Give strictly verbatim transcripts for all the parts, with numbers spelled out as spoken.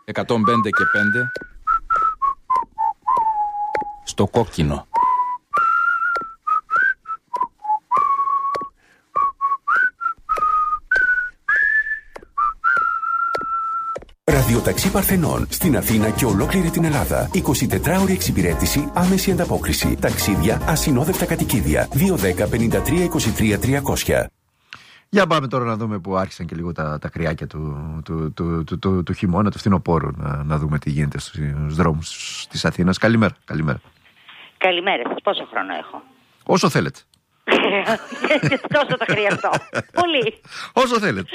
εκατόν πέντε και πέντε στο κόκκινο. Ραδιοταξί Παρθενών στην Αθήνα και ολόκληρη την Ελλάδα. εικοσιτετράωρη εξυπηρέτηση, άμεση ανταπόκριση. Ταξίδια, ασυνόδευτα κατοικίδια. δύο δέκα πενήντα τρία είκοσι τρία τριακόσια. Για πάμε τώρα να δούμε που άρχισαν και λίγο τα, τα κρυάκια του, του, του, του, του, του χειμώνα, του φθινοπόρου. Να, να δούμε τι γίνεται στους δρόμους της Αθήνας. Καλημέρα. Καλημέρα. Καλημέρα σας. Πόσο χρόνο έχω? Όσο θέλετε. Τόσο θα χρειαστώ. Πολύ. Όσο θέλετε.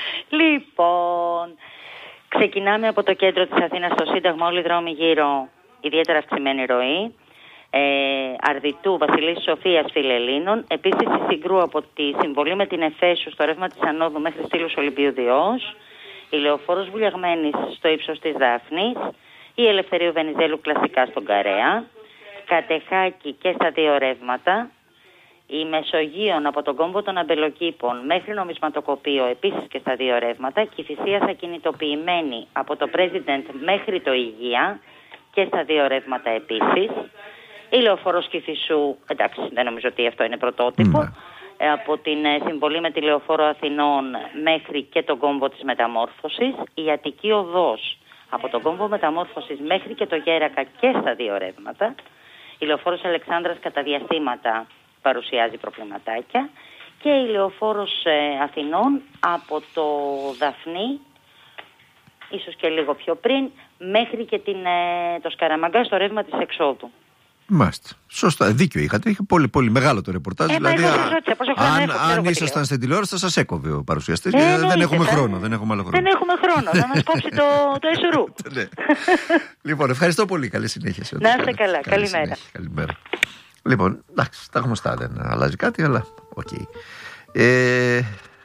Λοιπόν, ξεκινάμε από το κέντρο της Αθήνας στο Σύνταγμα, όλοι οι δρόμοι γύρω, ιδιαίτερα αυξημένη ροή. Ε, Αρδιτού, Βασιλής Σοφίας, Φιλελλήνων. Επίσης η Συγκρού από τη συμβολή με την Εφέσου στο ρεύμα της Ανόδου μέχρι Στήλους Ολυμπίου Διός. Η Λεωφόρος Βουλιαγμένης στο ύψος της Δάφνης. Η Ελευθερίου Βενιζέλου κλασικά στον Καρέα. Κατεχάκη και στα δύο ρεύματα. Η Μεσογείων από τον κόμβο των Αμπελοκήπων μέχρι νομισματοκοπείο επίσης και στα δύο ρεύματα. Κηφισίας ακινητοποιημένη από το President μέχρι το Υγεία και στα δύο ρεύματα επίσης. Η Λεωφόρος Κηφισού, εντάξει δεν νομίζω ότι αυτό είναι πρωτότυπο, mm. ε, από την ε, συμβολή με τη Λεωφόρο Αθηνών μέχρι και τον κόμβο της Μεταμόρφωσης. Η Αττική Οδός από τον κόμβο Μεταμόρφωσης μέχρι και το Γέρακα και στα δύο ρεύματα. Η Λεωφόρος Αλεξάνδρας κατά διαστήματα παρουσιάζει προβληματάκια. Και η Λεωφόρος ε, Αθηνών από το Δαφνί, ίσως και λίγο πιο πριν, μέχρι και την, ε, το Σκαραμαγκά στο ρεύμα της εξόδου. Μάλιστα. Σωστά. Δίκιο είχατε. Είχε πολύ, πολύ μεγάλο το ρεπορτάζ. Ε, δηλαδή, α, ρώτησα, αν, έχω, αν ήσασταν στην τηλεόραση, θα σας έκοβε ο παρουσιαστής. Ε, δεν έχουμε ε, χρόνο. Δεν έχουμε άλλο χρόνο. Δεν έχουμε χρόνο. Θα μας κόψει το, το εσουρού. Ναι. Λοιπόν, ευχαριστώ πολύ. Καλή συνέχεια. Να είστε καλά. Καλημέρα. Καλημέρα. Λοιπόν, εντάξει, τα γνωστά, δεν αλλάζει κάτι, αλλά οκ. Okay. Ε,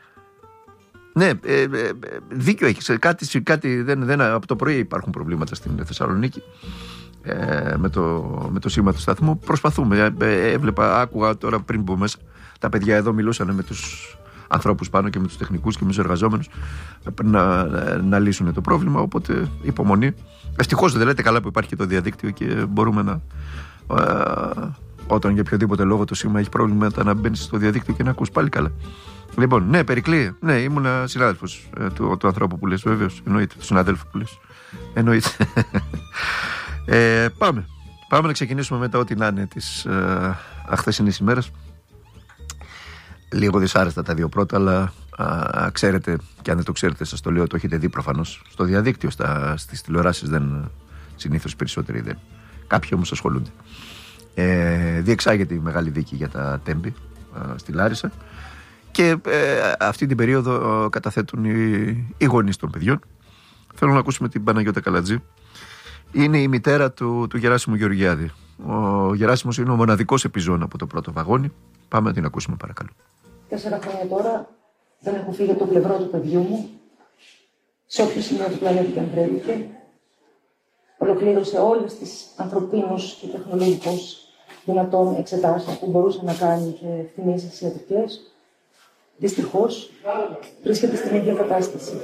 ναι, ε, ε, δίκιο έχεις. Κάτι, κάτι δεν, δεν, από το πρωί υπάρχουν προβλήματα στην Θεσσαλονίκη. Ε, με, το, με το σήμα του σταθμού προσπαθούμε, ε, έβλεπα, άκουγα τώρα πριν που μέσα τα παιδιά εδώ μιλούσαν με τους ανθρώπους πάνω και με τους τεχνικούς και με τους εργαζόμενους να, να, να λύσουν το πρόβλημα, οπότε υπομονή. Ευτυχώς δεν λέτε καλά που υπάρχει και το διαδίκτυο και μπορούμε να ε, όταν για οποιοδήποτε λόγο το σήμα έχει πρόβλημα να μπαίνεις στο διαδίκτυο και να ακούς πάλι καλά. Λοιπόν, ναι, Περικλή, ναι, ήμουν συνάδελφος ε, του, του ανθρώπου που λες, βέβαιος, εννοείται, του συναδέλφου που λες, εννοείται. Ε, πάμε. Πάμε να ξεκινήσουμε μετά ό,τι να είναι της ε, αχθεσινής ημέρας. Λίγο δυσάρεστα τα δύο πρώτα, αλλά α, ξέρετε, και αν δεν το ξέρετε σας το λέω, το έχετε δει προφανώς στο διαδίκτυο, στα, στις τηλεοράσεις δεν, συνήθως περισσότεροι δεν. Κάποιοι όμως ασχολούνται. Ε, διεξάγεται η μεγάλη δίκη για τα Τέμπη α, στη Λάρισα και ε, αυτή την περίοδο α, καταθέτουν οι, οι γονείς των παιδιών. Θέλω να ακούσουμε την Παναγιώτα Καλατζή. Είναι η μητέρα του, του Γεράσιμου Γεωργιάδη. Ο Γεράσιμος είναι ο μοναδικός επιζών από το πρώτο βαγόνι. Πάμε να την ακούσουμε, παρακαλώ. Τέσσερα χρόνια τώρα δεν έχω φύγει από το πλευρό του παιδιού μου. Σε όποιο σημείο του πλανήτη και αν βρέθηκε. Ολοκλήρωσε όλες τις ανθρωπίνους και τεχνολογικούς δυνατών εξετάσεις που μπορούσε να κάνει και εκτιμήσεις ιατρικές. Δυστυχώς βρίσκεται στην ίδια κατάσταση.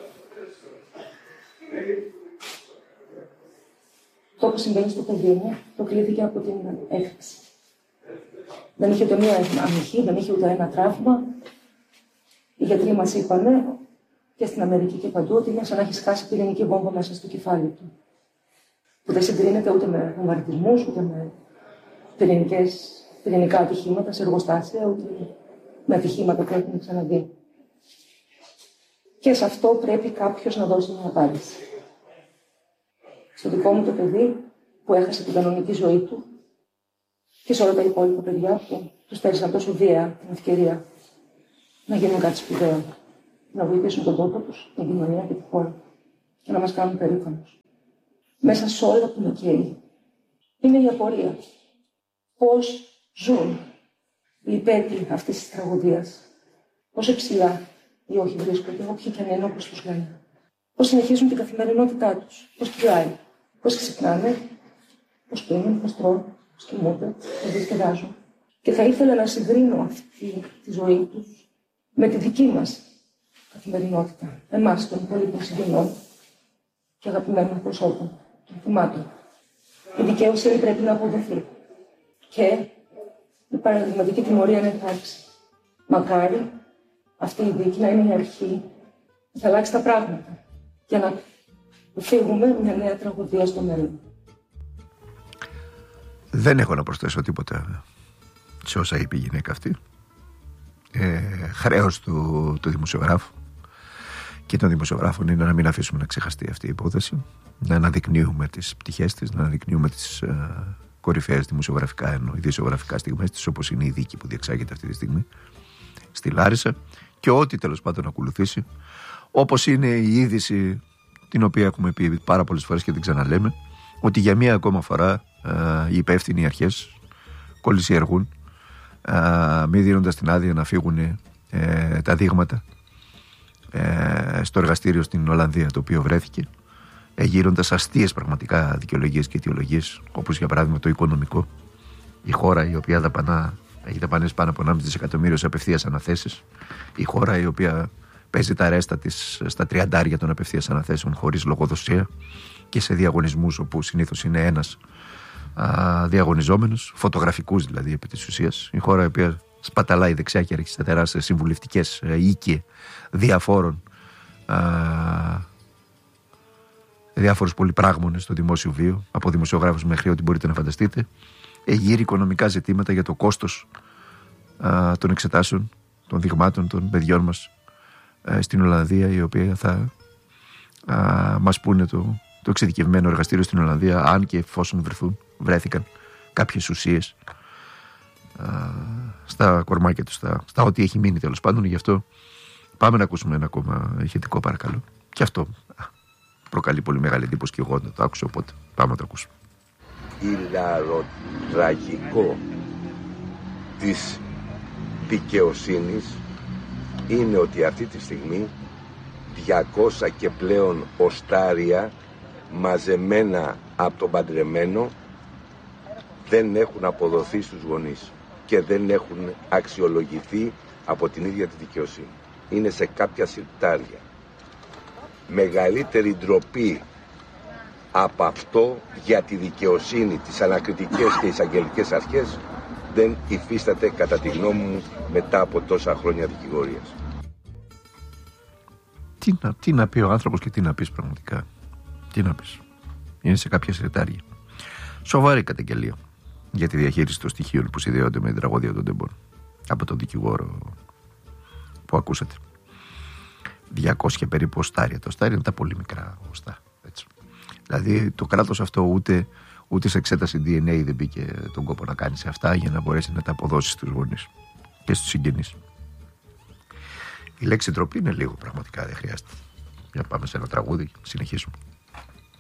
Το που συμβαίνει στο παιδί μου προκλήθηκε από την έκρηξη. Δεν είχε ούτε μία αμυχή, δεν είχε ούτε ένα τραύμα. Οι γιατροί μας είπανε και στην Αμερική και παντού ότι είναι σαν να έχει σκάσει πυρηνική βόμβα μέσα στο κεφάλι του. Που δεν συγκρίνεται ούτε με βομβαρδισμούς, ούτε με πυρηνικές, πυρηνικά ατυχήματα σε εργοστάσια, ούτε με ατυχήματα που έχουμε ξαναδεί. Και σε αυτό πρέπει κάποιος να δώσει μια απάντηση. Στο δικό μου το παιδί που έχασε την κανονική ζωή του και σε όλα τα υπόλοιπα παιδιά που τους στέρισαν τόσο βία την ευκαιρία να γίνουν κάτι σπουδαίο, να βοηθήσουν τον τόπο τους, την κοινωνία και τη χώρα και να μας κάνουν περήφανους. Μέσα σε όλα που με καίει είναι η απορία. Πώς ζουν οι υπέτειοι αυτής της τραγωδίας, πόσο ψηλά ή όχι βρίσκονται, όποιοι και αν είναι όπως τους λένε. Πώς συνεχίζουν την καθημερινότητά τους, πώς κυλάει, πώς ξυπνάνε, πώς πίνουν, πώς τρώνε, πώς κοιμούνται, πώς διασκεδάζουν. Και θα ήθελα να συγκρίνω αυτή τη ζωή τους με τη δική μας καθημερινότητα, εμάς των υπόλοιπων συγγενών, και αγαπημένων προσώπων των θυμάτων. Η δικαίωση πρέπει να αποδοθεί και η παραδειγματική τιμωρία να υπάρξει. Μακάρι αυτή η δίκη να είναι η αρχή που θα αλλάξει τα πράγματα για να φύγουμε μια νέα τραγωδία στο μέλλον. Δεν έχω να προσθέσω τίποτα σε όσα είπε η γυναίκα αυτή. Ε, χρέος του, του δημοσιογράφου και των δημοσιογράφων είναι να μην αφήσουμε να ξεχαστεί αυτή η υπόθεση, να αναδεικνύουμε τις πτυχές της, να αναδεικνύουμε τις ε, κορυφαίες δημοσιογραφικά ενώ ειδησιογραφικά στιγμές της, όπως είναι η δίκη που διεξάγεται αυτή τη στιγμή στη Λάρισα και ό,τι τέλος πάντων ακολουθήσει, όπως είναι η είδηση την οποία έχουμε πει πάρα πολλές φορές και την ξαναλέμε, ότι για μία ακόμα φορά ε, οι υπεύθυνοι αρχές κολυσιεργούν, ε, μη δίνοντας την άδεια να φύγουν ε, τα δείγματα ε, στο εργαστήριο στην Ολλανδία το οποίο βρέθηκε, ε, γύροντας αστείες πραγματικά δικαιολογίες και αιτιολογίες, όπως για παράδειγμα το οικονομικό. Η χώρα η οποία δαπανά, έχει δαπανές πάνω από ενάμιση δισεκατομμύριο σε απευθείας αναθέσεις, η χώρα η οποία παίζει τα ρέστα της στα τριαντάρια των απευθείας αναθέσεων χωρίς λογοδοσία και σε διαγωνισμούς όπου συνήθως είναι ένας α, διαγωνιζόμενος, φωτογραφικούς δηλαδή επί της ουσίας. Η χώρα η οποία σπαταλάει δεξιά και αριστερά σε συμβουλευτικές οίκοι διαφόρων α, διάφορους πολυπράγμονες στο δημόσιο βίο, από δημοσιογράφους μέχρι ό,τι μπορείτε να φανταστείτε. Εγείρει οικονομικά ζητήματα για το κόστος α, των εξετάσεων, των δειγμάτων των παιδιών μας α, στην Ολλανδία, η οποία θα α, μας πούνε το, το εξειδικευμένο εργαστήριο στην Ολλανδία, αν και εφόσον βρεθούν, βρέθηκαν κάποιες ουσίες α, στα κορμάκια τους, στα, στα ό,τι έχει μείνει τέλος πάντων. Γι' αυτό πάμε να ακούσουμε ένα ακόμα ηχητικό, παρακαλώ. Και αυτό α, προκαλεί πολύ μεγάλη εντύπωση και εγώ να το άκουσα, οπότε πάμε να το ακούσουμε. Ηλαροτραγικό της δικαιοσύνης είναι ότι αυτή τη στιγμή διακόσια και πλέον οστάρια μαζεμένα από τον παντρεμένο δεν έχουν αποδοθεί στους γονείς και δεν έχουν αξιολογηθεί από την ίδια τη δικαιοσύνη. Είναι σε κάποια συρτάρια. Μεγαλύτερη ντροπή από αυτό για τη δικαιοσύνη, τις ανακριτικές και εισαγγελικές αρχές δεν υφίσταται κατά τη γνώμη μου μετά από τόσα χρόνια δικηγορίας. Τι να, τι να πει ο άνθρωπος και τι να πεις πραγματικά. Τι να πεις. Είναι σε κάποια συρτάρια. Σοβαρή καταγγελία για τη διαχείριση των στοιχείων που συνδέονται με την τραγωδία των τεμπών από τον δικηγόρο που ακούσατε. διακόσια περίπου οστάρια. Τα οστάρια είναι τα πολύ μικρά οστά. Έτσι. Δηλαδή το κράτος αυτό ούτε, ούτε σε εξέταση ντι εν έι δεν μπήκε τον κόπο να κάνει σε αυτά για να μπορέσει να τα αποδώσει στους γονείς και στους συγγενείς. Η λέξη ντροπή είναι λίγο πραγματικά, δεν χρειάζεται. Για πάμε σε ένα τραγούδι, συνεχίσουμε.